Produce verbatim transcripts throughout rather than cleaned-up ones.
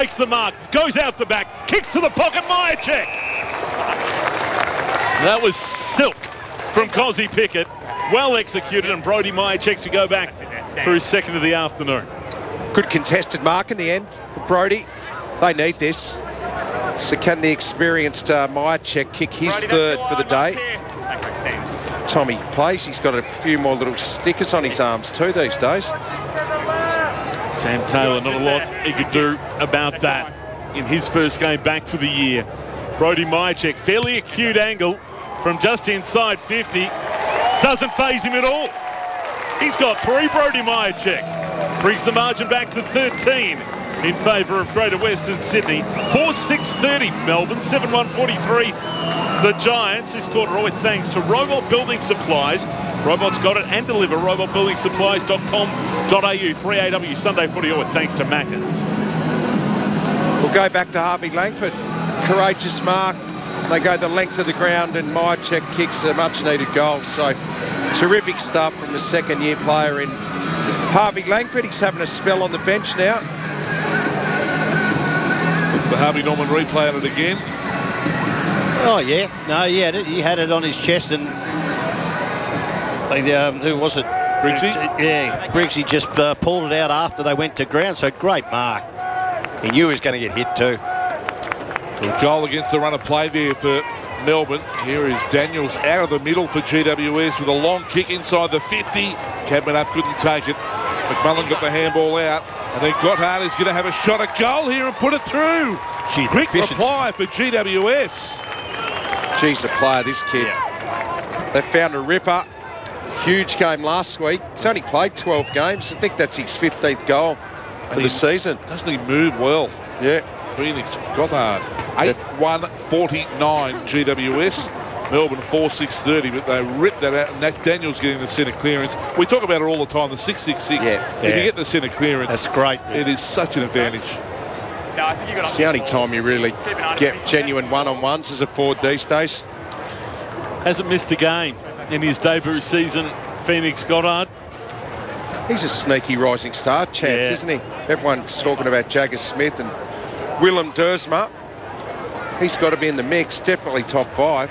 makes the mark, goes out the back, kicks to the pocket, Myercheck. That was silk from Kozzy Pickett. Well executed, and Brody Myercheck to go back for his second of the afternoon. Good contested mark in the end for Brody. They need this. So can the experienced uh, Myercheck kick his Brody, third for the day? Tommy plays. He's got a few more little stickers on his arms too these days. Sam Taylor, not a lot he could do about that in his first game back for the year. Brody Myercheck, fairly acute angle from just inside fifty. Doesn't faze him at all. He's got three, Brody Myercheck. Brings the margin back to thirteen in favour of Greater Western Sydney. four six thirty Melbourne, seven one forty-three the Giants. This quarter all with thanks to Robot Building Supplies. Robots got it and deliver. robot building supplies dot com dot a u. three A W Sunday footy all with thanks to Macca's. We'll go back to Harvey Langford. Courageous mark. They go the length of the ground and Myercheck kicks a much needed goal. So terrific stuff from the second year player in Harvey Langford. He's having a spell on the bench now. The Harvey Norman replay on it again. Oh yeah, no, he had it. He had it on his chest, and like, um, who was it? Briggsy? Yeah, Briggsy just uh, pulled it out after they went to ground. So great mark. He knew he was going to get hit too. So goal against the run of play there for Melbourne. Here is Daniels out of the middle for G W S with a long kick inside the fifty. Cadman up, couldn't take it. McMullen got the handball out, and then Gotthard is going to have a shot at goal here and put it through. Gee, quick efficient. reply for G W S. Geez, a player, this kid. Yeah. They found a ripper. Huge game last week. He's only played twelve games. I think that's his fifteenth goal for the season. Doesn't he move well? Yeah. Phoenix, Gotthard, eight one forty-nine G W S. Melbourne four six thirty, but they ripped that out, and Nat Daniels getting the centre clearance. We talk about it all the time, the six six six. Yeah. If Yeah. you get the centre clearance, That's great. It is such an advantage. It's the only time you really get genuine one-on-ones as a forward these days. Hasn't missed a game in his debut season, Phoenix Goddard. He's a sneaky rising star chance, Yeah. isn't he? Everyone's talking about Jagger Smith and Willem Dersma. He's got to be in the mix, definitely top five.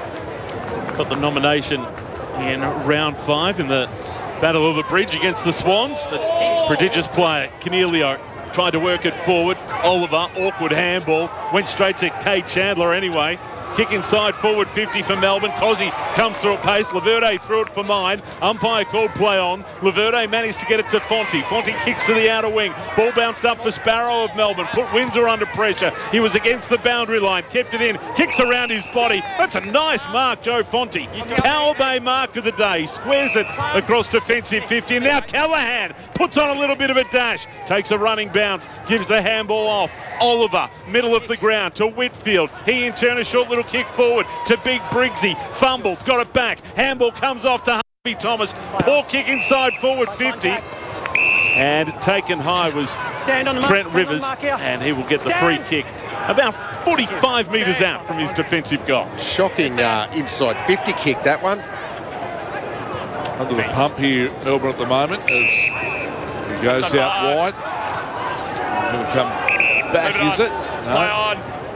Got the nomination in round five in the Battle of the Bridge against the Swans, but prodigious player, Cornelio tried to work it forward. Oliver, awkward handball, went straight to Cade Chandler anyway. Kick inside, forward fifty for Melbourne. Kozzy comes through at pace. Laverde threw it for mine. Umpire called play on. Laverde managed to get it to Fonte. Fonte kicks to the outer wing. Ball bounced up for Sparrow of Melbourne. Put Windsor under pressure. He was against the boundary line. Kept it in. Kicks around his body. That's a nice mark, Joe Fonte. Power Bay mark of the day. Squares it across defensive fifty. And now Callahan puts on a little bit of a dash. Takes a running bounce. Gives the handball off. Oliver, middle of the ground to Whitfield. He in turn a short little kick forward to Big Briggsy. Fumbled, got it back. Handball comes off to Harvey Thomas. Poor kick inside forward fifty. And taken high was Stand on the mark, Trent stand on the Rivers, mark here. and he will get the Stand. free kick about forty-five metres out from his defensive goal. Shocking uh, inside fifty kick, that one. Under the pump here, Melbourne at the moment, as he goes out wide. Going to come back, is it? No.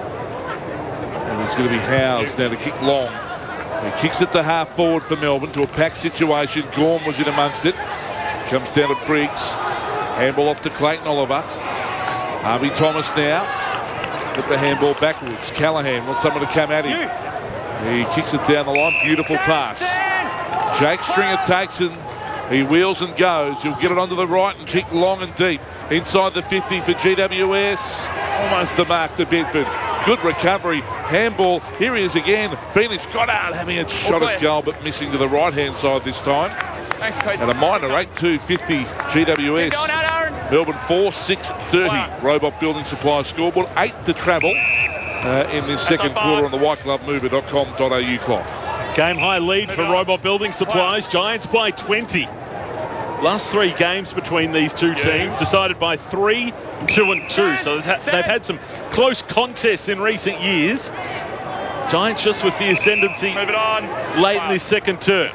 And it's going to be Howes now to kick long. He kicks it to half forward for Melbourne to a packed situation. Gorm was in amongst it. Comes down to Briggs. Handball off to Clayton Oliver. Harvey Thomas now. Put the handball backwards. Callahan wants someone to come at him. He kicks it down the line. Beautiful pass. Jake Stringer takes it. He wheels and goes. He'll get it onto the right and kick long and deep. Inside the fifty for G W S. Almost the mark to Bedford. Good recovery. Handball. Here he is again. Phoenix Goddard having a shot at goal, but missing to the right-hand side this time. Thanks, Coach. And a minor eight two fifty G W S. Keep going out, Aaron. Melbourne four six thirty. Wow. Robot Building Supply scoreboard. Eight to travel uh, in this second on quarter five. on the white glove mover dot com dot a u clock. Game high lead for Robot Building Supplies. Giants by twenty. Last three games between these two teams decided by three, two and two. So they've, ha- they've had some close contests in recent years. Giants just with the ascendancy Move it on. late in this second term.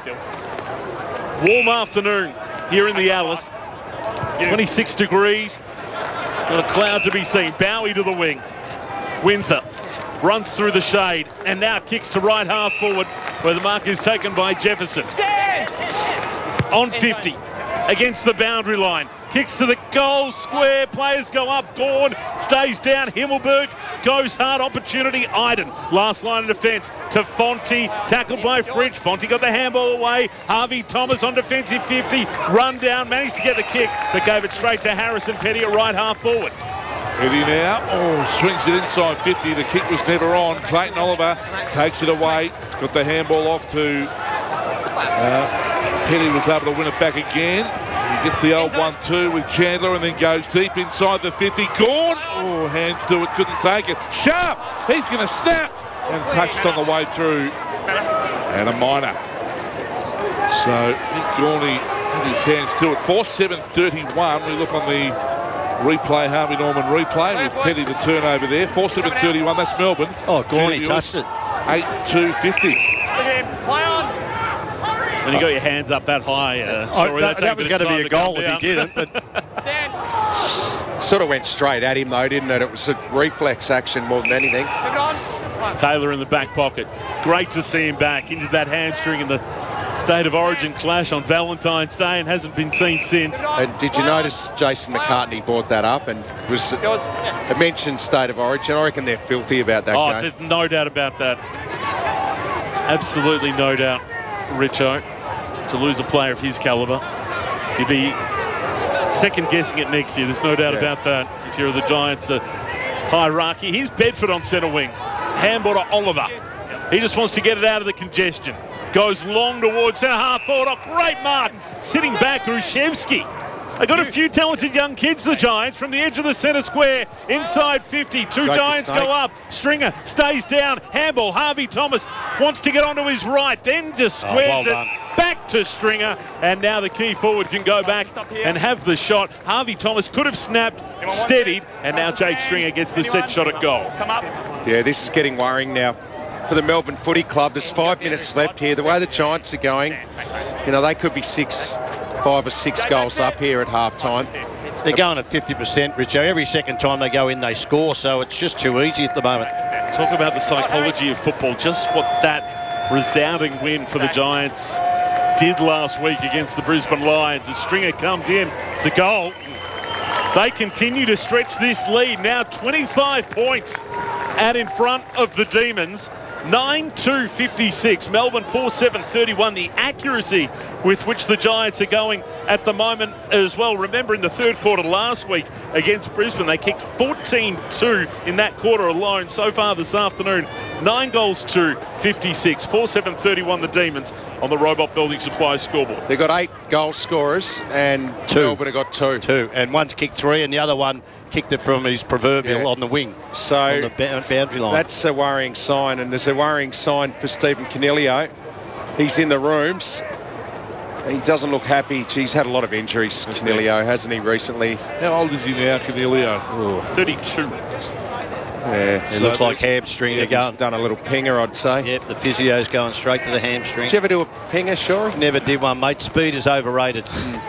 Warm afternoon here in the Alice. twenty-six degrees. Got a cloud to be seen. Bowie to the wing. Windsor runs through the shade and now kicks to right half forward where the mark is taken by Jefferson. Stand! On fifty against the boundary line. Kicks to the goal square. Players go up. Gorn stays down. Himmelberg goes hard. Opportunity. Iden. Last line of defence to Fonte. Tackled by Fritsch. Fonte got the handball away. Harvey Thomas on defensive fifty. Run down. Managed to get the kick but gave it straight to Harrison Petty at right half forward. Petty now. Oh, swings it inside fifty. The kick was never on. Clayton Oliver takes it away. Got the handball off to uh, Petty. Was able to win it back again. He gets the old one two with Chandler and then goes deep inside the fifty. Gorn. Oh, hands to it. Couldn't take it. Sharp. He's going to snap. And touched on the way through. And a minor. So Nick Gorney had his hands to it. four seven thirty-one. We look on the replay, Harvey Norman replay with Petty the turnover there. four seven thirty-one. That's Melbourne. Oh, Gorney touched it. eight two fifty. Play on. When you got your hands up that high, uh, Oh, sorry, that, that's that was going to be a goal if he didn't. But Stand. Sort of went straight at him though, didn't it? It was a reflex action more than anything. Move it on. Taylor in the back pocket. Great to see him back. Injured that hamstring in the State of Origin clash on Valentine's Day and hasn't been seen since. And did you notice Jason McCartney brought that up and was Yours. it mentioned State of Origin? I reckon they're filthy about that Oh, game. there's no doubt about that. Absolutely no doubt, Richo. To lose a player of his calibre, you'd be second guessing it next year. There's no doubt Yeah. about that. If you're the Giants' uh, hierarchy, here's Bedford on centre wing. Handball to Oliver. He just wants to get it out of the congestion. Goes long towards centre half forward. Oh, great mark. Sitting back, Grushevsky. They got a few talented young kids, the Giants, from the edge of the centre square, inside fifty. Two Great Giants mistake. go up. Stringer stays down. Handball. Harvey Thomas wants to get onto his right, then just Oh, squares well it done. back to Stringer. And now the key forward can go back and have the shot. Harvey Thomas could have snapped, steadied, and now Jake Stringer gets the set shot at goal. Come up. Yeah, this is getting worrying now for the Melbourne Footy Club. There's five minutes left here. The way the Giants are going, you know, they could be six, five or six goals up here at half time. they're going at fifty percent, Richo. Every second time they go in, they score. So it's just too easy at the moment. Talk about the psychology of football. Just what that resounding win for the Giants did last week against the Brisbane Lions. As Stringer comes in to goal, they continue to stretch this lead. Now twenty-five points out in front of the Demons. nine two fifty-six. Melbourne four seven thirty-one. The accuracy with which the Giants are going at the moment as well. Remember, in the third quarter last week against Brisbane, they kicked fourteen two in that quarter alone. So far this afternoon, nine goals to fifty-six. four seven thirty-one the Demons on the Robot Building Supply scoreboard. They've got eight goal scorers and Two. Melbourne have got two. Two. And one's kicked three, and the other one kicked it from his proverbial Yeah. on the wing, So on the ba- boundary line. that's a worrying sign, and there's a worrying sign for Stephen Caniglio. He's in the rooms. He doesn't look happy. He's had a lot of injuries, Caniglio, hasn't he, recently? How old is he now, Caniglio? thirty-two. Yeah. It looks like hamstring He's again. done a little pinger, I'd say. Yep, the physio's going straight to the hamstring. Did you ever do a pinger, Shore? Never did one, mate. Speed is overrated.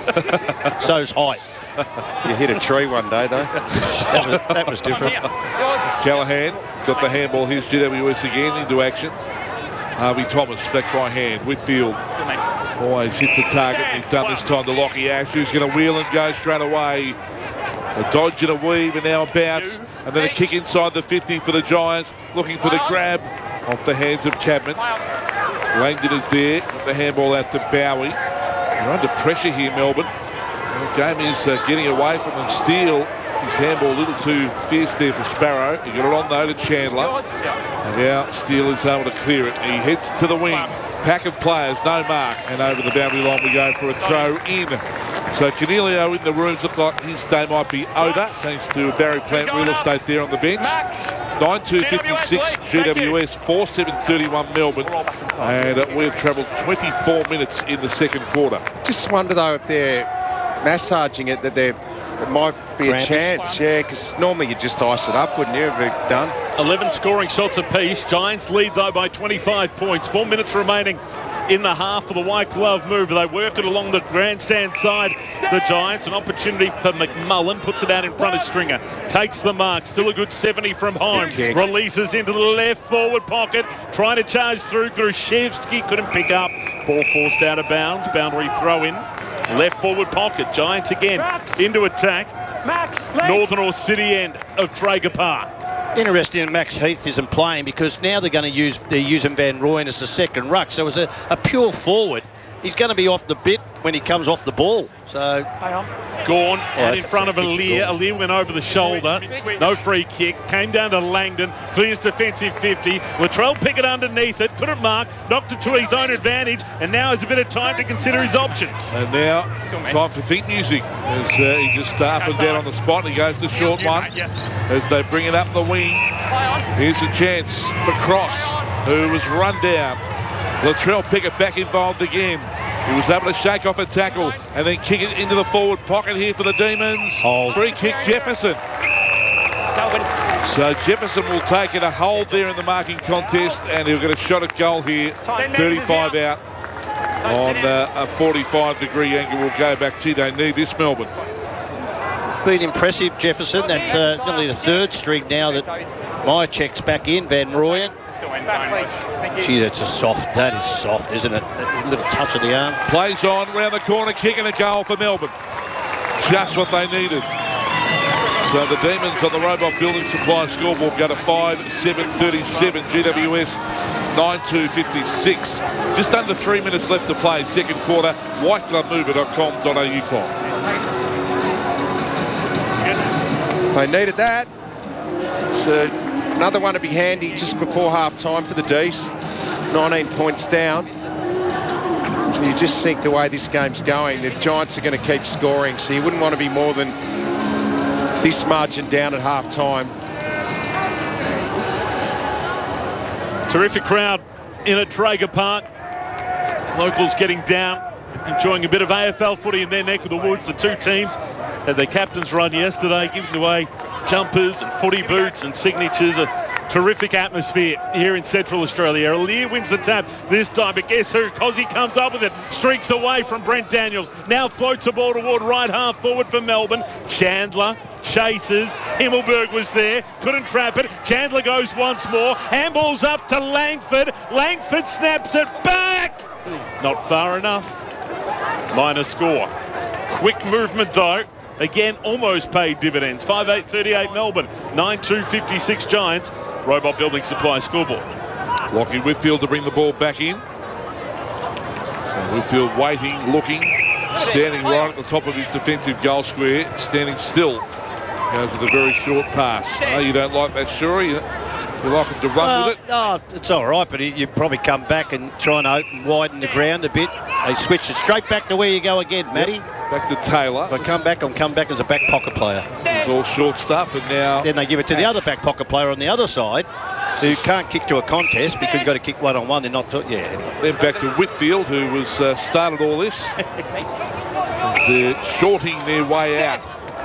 So's height. You hit a tree one day, though. That was, that was different. Here. Yours. Callahan got the handball. Here's G W S again into action. Harvey Thomas back by hand. Whitfield always hits the target. He's done this time to Lockie Ash, who's going to wheel and go straight away. A dodge and a weave and now a bounce. And then a kick inside the fifty for the Giants. Looking for the grab off the hands of Cadman. Langdon is there. Got the handball out to Bowie. They're under pressure here, Melbourne. And the game is uh, getting away from them. Steele, his handball a little too fierce there for Sparrow. He got it on though to Chandler. Yours. Yeah. And now Steele is able to clear it. He heads to the wing. Pack of players, no mark. And over the boundary line we go for a throw in. So Caniglio in the rooms look like his day might be over, thanks to Barry Plant Real Estate there on the bench. Max. nine two fifty-six G W S, four seven thirty-one Melbourne. And uh, we've travelled twenty-four minutes in the second quarter. Just wonder, though, if they're massaging it, that there it might be a Crampish. chance. Yeah, because normally you just ice it up, wouldn't you, if it's done? eleven scoring shots apiece. Giants lead though by twenty-five points. Four minutes remaining in the half for the white glove move. They work it along the grandstand side. The Giants, an opportunity for McMullen, puts it out in front of Stringer, takes the mark, still a good seventy from home, releases into the left forward pocket, trying to charge through. Grushevsky couldn't pick up, ball forced out of bounds, boundary throw in, left forward pocket. Giants again into attack. Max, Northern or City end of Traeger Park. Interesting, Max Heath isn't playing because now they're going to use they're using Van Rooyen as the second ruck. So as a, a pure forward, he's going to be off the bit when he comes off the ball. So Gawn out in that's front a of kick Alier. to Alier went over the shoulder. No free kick. Came down to Langdon. Clears defensive fifty. Latrell Pickett underneath it. Couldn't mark. Knocked it to his own advantage. And now has a bit of time to consider his options. And now, time for think music. As uh, he just uh, up and down on the spot. And he goes to short one. Yes. As they bring it up the wing. Here's a chance for Cross, who was run down. Latrell Pickett back involved again. He was able to shake off a tackle and then kick it into the forward pocket here for the Demons. Hold. Free kick Jefferson. So Jefferson will take it, a hold there in the marking contest, and he'll get a shot at goal here. thirty-five out on uh, a forty-five degree angle. We'll go back to they need this Melbourne. been impressive, Jefferson. That uh, nearly the third streak now that Myercheck's back in. Van Rooyen. Gee, that's a soft. That is soft, isn't it? A little touch of the arm. Plays on, round the corner, kick and a goal for Melbourne. Just what they needed. So the Demons on the Robot Building Supply scoreboard go to five seven thirty-seven. G W S nine two fifty-six. Just under three minutes left to play. Second quarter. white glove mover dot com dot a u clock. They needed that. It's uh, another one to be handy just before half time for the D's. nineteen points down. You just think the way this game's going, the Giants are going to keep scoring, so you wouldn't want to be more than this margin down at half time. Terrific crowd in at Traeger Park. Locals getting down, enjoying a bit of A F L footy in their neck of the woods. The two teams had their captains run yesterday, giving away jumpers and footy boots and signatures. A terrific atmosphere here in Central Australia. Alier wins the tap this time, but guess who? Cozzy comes up with it, streaks away from Brent Daniels. Now floats the ball toward right half forward for Melbourne. Chandler chases. Himmelberg was there, couldn't trap it. Chandler goes once more. Handball's up to Langford. Langford snaps it back. Not far enough. Minor score. Quick movement though. Again, almost paid dividends. five eight thirty-eight Melbourne, nine two fifty-six Giants. Robot Building Supply scoreboard. Lockie Whitfield to bring the ball back in. So Whitfield waiting, looking, standing right at the top of his defensive goal square, standing still. Goes with a very short pass. I know you don't like that, sure. You, you like him to run Uh, with it. oh, it's all right, but you probably come back and try and open, widen the ground a bit. They switch it straight back to where you go again, Matty. Yep. Back to Taylor. If I come back, I'll come back as a back pocket player. It's all short stuff, and now Then they give it to the other back pocket player on the other side, who can't kick to a contest because you've got to kick one on one. They're not. To, yeah. Anyway. then back to Whitfield, who was uh, started all this. They're shorting their way out.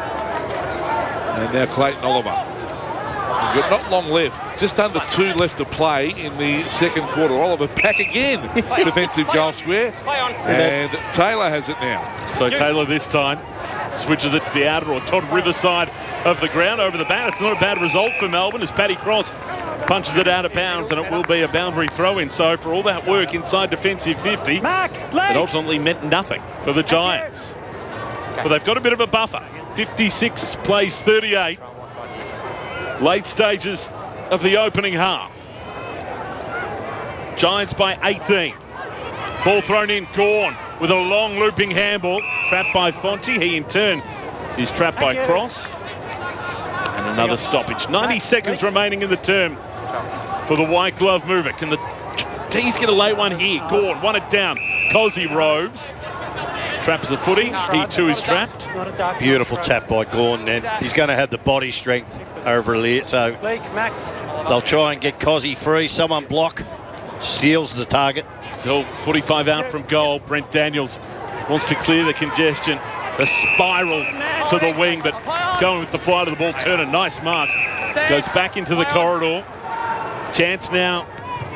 And now Clayton Oliver. We've got not long left, just under two left to play in the second quarter. Oliver back again, defensive goal square. And Taylor has it now. So Taylor this time switches it to the outer or Todd River side of the ground over the bat. It's not a bad result for Melbourne as Paddy Cross punches it out of bounds, and it will be a boundary throw-in. So for all that work inside defensive fifty, Max, it ultimately meant nothing for the Giants. But they've got a bit of a buffer. fifty-six plays thirty-eight. Late stages of the opening half. Giants by eighteen. Ball thrown in, Gawn with a long looping handball. Trapped by Fonte. He in turn is trapped by Cross. And another stoppage. ninety seconds remaining in the term for the white glove mover. Can the D's get a late one here? Gawn won it down. Cozzy roves. Traps the footy. He too is trapped. Beautiful tap by Gawn then. He's going to have the body strength over Alier. So they'll try and get Cozzy free. Someone block. Seals the target. Still forty-five out from goal. Brent Daniels wants to clear the congestion. The spiral to the wing, but going with the flight of the ball. Turner, nice mark. Goes back into the corridor. Chance now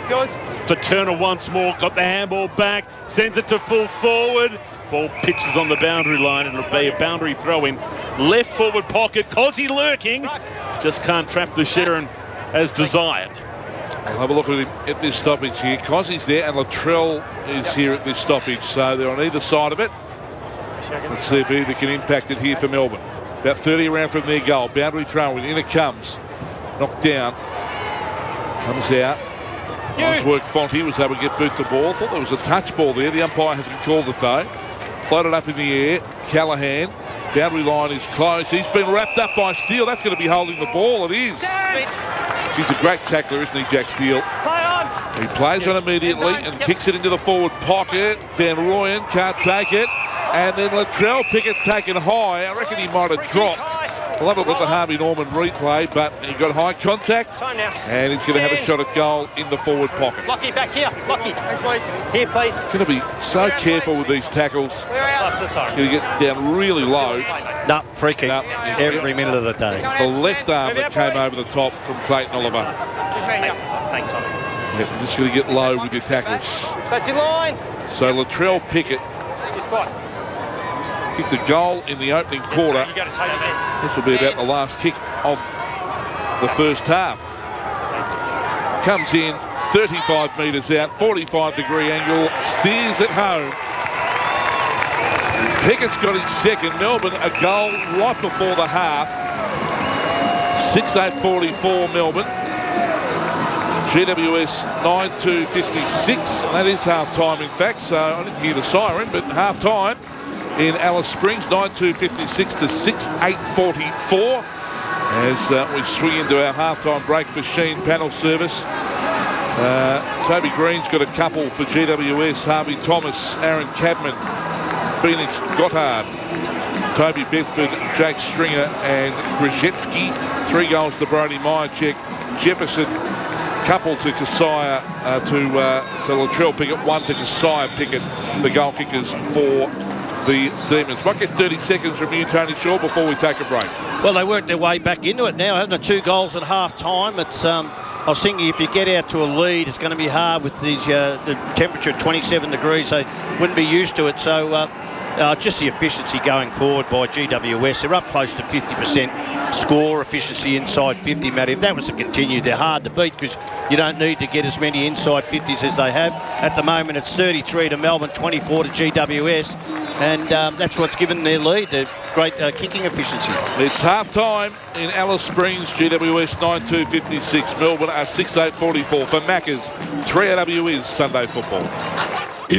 Yours. For Turner once more, got the handball back, sends it to full forward. Ball pitches on the boundary line. It'll be a boundary throw in left forward pocket. Cozzy lurking, just can't trap the Sharon as desired. I'll have a look at him at this stoppage here. Cozzy's there and Latrell is here at this stoppage, so they're on either side of it. Let's see if either can impact it here for Melbourne. About thirty around from their goal. Boundary throw in. In it comes. Knocked down. Comes out. Nice work. Fonte was able to get boot the ball. Thought there was a touch ball there. The umpire hasn't called it though. Floated up in the air. Callahan. Boundary line is closed. He's been wrapped up by Steele. That's going to be holding the ball. It is. He's a great tackler, isn't he, Jack Steele? He plays on immediately and kicks it into the forward pocket. Van Rooyen can't take it. And then Latrell Pickett taken high. I reckon he might have dropped. We'll have a look at the Harvey Norman replay, but he got high contact. And he's going to have a shot at goal in the forward pocket. Lockie, back here. Lockie. Thanks, please. Here, please. Going to be so careful with these tackles. Going to get down really low. No, free kick No. every minute of the day. The left arm that came over the top from Clayton Oliver. Thanks, Simon. Yeah, just going to get low with your tackles. That's in line. So Latrell Pickett That's your spot. kicked a goal in the opening quarter. You got to take it in. This will be about the last kick of the first half. Comes in thirty-five metres out, forty-five degree angle, steers it home. Pickett's got his second. Melbourne a goal right before the half. six eight forty-four Melbourne. G W S nine two fifty-six. That is half time in fact, so I didn't hear the siren, but half time in Alice Springs, nine two fifty-six to six eight forty-four. As uh, we swing into our halftime break for Sheen panel service. Uh, Toby Green's got a couple for G W S. Harvey Thomas, Aaron Cadman, Phoenix Gothard, Toby Bedford, Jake Stringer and Krzyzewski. Three goals to Brody Myercheck. Jefferson, couple to Kasaya, uh, to, uh, to Latrell Pickett, one to Kasaya Pickett, the goal kickers for the Demons. Might get thirty seconds from you, Tony Shaw, before we take a break. Well, they worked their way back into it now, haven't they? Two goals at half time. It's um, I was thinking if you get out to a lead, it's going to be hard with these uh, the temperature at twenty-seven degrees. They wouldn't be used to it. So uh, uh, just the efficiency going forward by G W S. They're up close to fifty percent score efficiency inside fifty, Matt. If that was to continue, they're hard to beat because you don't need to get as many inside fifties as they have. At the moment, it's thirty-three to Melbourne, twenty-four to G W S. And um, that's what's given their lead, the great uh, kicking efficiency. It's half time in Alice Springs. G W S nine two fifty-six. Melbourne are six eight forty-four. For Maccas, three A W is Sunday football.